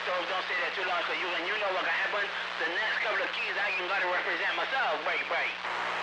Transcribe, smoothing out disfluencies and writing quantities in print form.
So don't say that too long, cause you know what can happen. The next couple of keys I can gotta represent myself. Right.